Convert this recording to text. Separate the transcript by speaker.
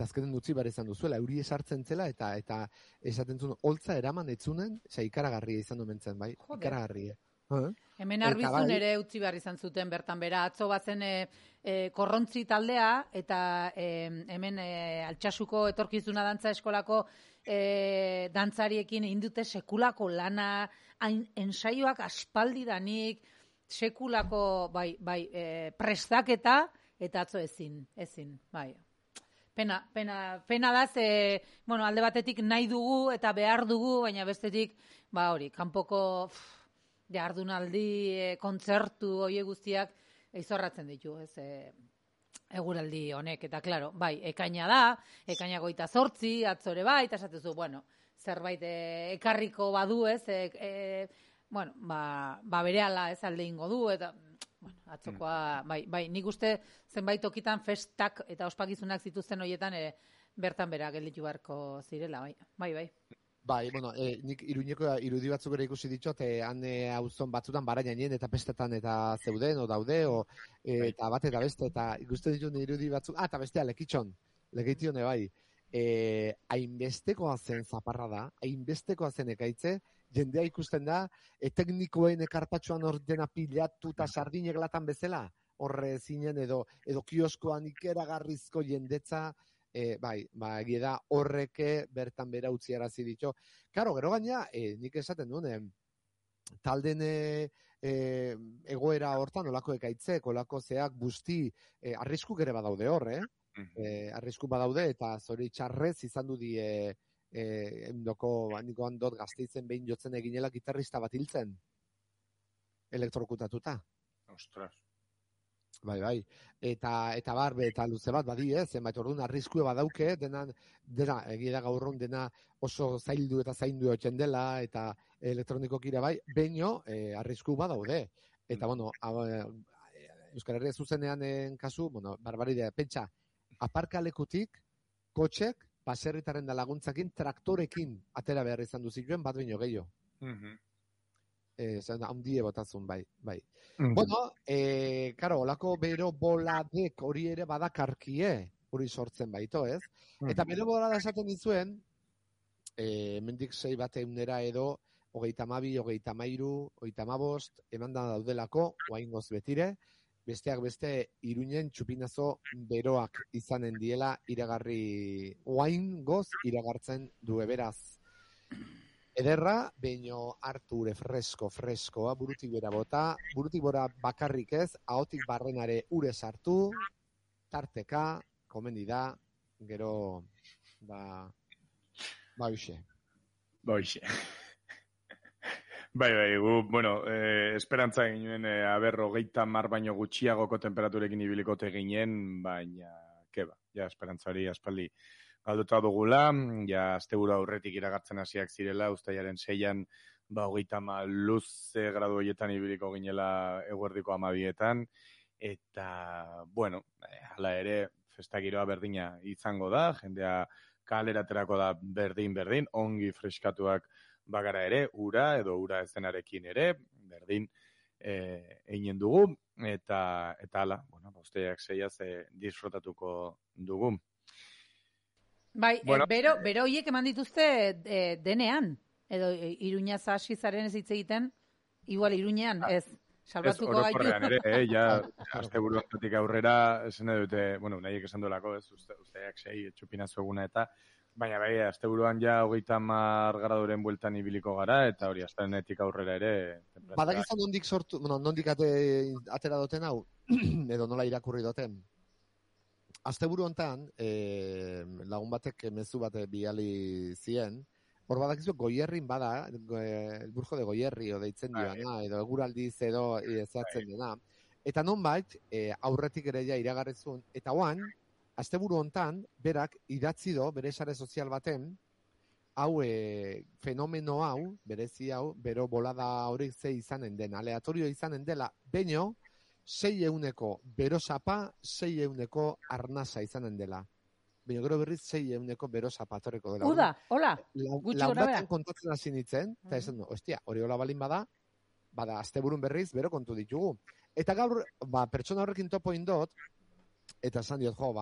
Speaker 1: eta azkenen utzi behar izan duzuela, euri esartzen zela, eta esaten zuen, holtza eraman etzunen, ikaragarria izan dumentzen, bai, ikaragarria.
Speaker 2: Hemen Arbizun ere utzi behar izan zuten bertan bera, atzo bazen korrontzi taldea, eta hemen Altsasuko etorkizuna dantza eskolako dantzariekin indute sekulako lana, ensaioak aspaldidanik, sekulako prestaketa, eta atzo ezin, bai. Pena da, alde batetik nahi dugu eta behar dugu, baina bestetik, kanpoko jardunaldi, kontzertu, oie guztiak, izorratzen ditu, eguraldi honek, eta klaro, ekaina da, ekaina 28, atzore bai, eta esatezu, zerbait ekarriko badu, berehala alde ingo du, eta atzokoa, nik uste zenbait tokitan festak eta ospakizunak zituzten horietan bertan bera gelditu beharko zirela, bai.
Speaker 1: Nik Iruñeko irudi batzuk ere ikusi ditut, han auzon batzutan Barainainen eta pestetan eta zeuden, o daude, eta bat eta beste, eta ikusten ditut irudi batzuk, eta bestea, Lekitione bai, hainbestekoa zen zaparra da, hainbestekoa zen ekaitze, jendea ikusten da, teknikoen ekartatxoan ordena pilatu eta sardinek latan bezala, horre zinen edo kioskoan ikeragarrizko jendetza, egia da horreke bertan bera utziarazi ditu. Karo, gero gaina, nik esaten duen, talden egoera hortan, olako ekaitzek, olako zeak busti, arriskuk ere badaude hor, arriskuk badaude, eta zori txarrez izan du die niko handot Gasteizen behin jotzen eginela gitarrista bat hiltzen. Elektrokutatuta.
Speaker 3: Ostras.
Speaker 1: Bai. Eta barbe eta luze bat badi, zenbait orduan arriskue badauke, dena egia da gaurron dena oso zaildu eta zaindu egoten dela, eta elektronikokira bai, baino arrisku badaude. Eta, Euskal Herria zuzenean kasu, barbaridea, pentsa, aparkalekutik, kotxek, baserritaren da laguntzakin, traktorekin atera behar izan duzituen, bat baino gehiago. Handie botazun, bai. Karo, olako bero boladek hori ere badakarkie, hori sortzen baito, ez? Eta bero bolada esaten dizuen, mendik 6 bateunera edo, 32, 33, 35, eman da daudelako, oaingoz betire, besteak beste Iruñen txupinazo beroak izanen diela iragarri, oaingoz iragartzen du beraz. Ederra, baino hartu ure freskoa, burutik bera bota, burutik bora bakarrik ez, ahotik barrenare ure sartu, tarteka, komendi da, gero, hoxe.
Speaker 3: Bai, esperantza ginen, 30 baino gutxiagoko temperaturekin ibiliko ginen, baina, esperantza hori aspaldi galduta dugula, asteburu aurretik iragartzen hasiak zirela, uztailaren 6an, 30 luze gradu horietan ibiliko ginela eguerdiko 12etan, eta, hala ere, festagiroa berdina izango da, jendea kaleraterako da berdin, ongi freskatuak bagara ere, ura edo ura ezenarekin ere, berdin einen dugu, eta hala, uztailak 6az disfrutatuko dugu.
Speaker 2: Bai, bero hiek eman dituzte denean, edo Iruñaz hasi zaren ez hitz egiten, igual Iruñean, ez, salbatuko gaitu.
Speaker 3: Ez, orokorrean ere, asteburu honetatik aurrera, esan dute, nahiek esan duelako, ez, uztaiak 6 txupinazo eguna eta, baina bai, asteburuan 30 graduren bueltan ibiliko gara, eta hori, astenetik aurrera ere...
Speaker 1: Badakizan nondik sortu, nondik atera duten hau, edo nola irakurri duten. Asteburu hontan, lagun batek mezu bat bidali zien, hor badakizu Goierrin bada, el Burjo de Goierri deitzen dioana, edo eguraldiz edo zehatzen dena. Eta nonbait, aurretik ere ja iragarrezun, eta oan, asteburu hontan, berak idatzi do, bere sare sozial baten, hau, fenomeno hau, berezi hau, bero bolada hori ze izanen den, aleatorio izanen dela, baino, 6% berosapa, 6% arnasa izanen dela. Baina gero berriz 6% berosapa atorreko dela.
Speaker 2: Uda, hola, gutxi gora bera.
Speaker 1: Kontatzen hasi nintzen, eta esan du, hori hola balin bada, asteburun berriz, bero kontu ditugu. Eta gaur, pertsona horrekin topo indot, eta esan diot,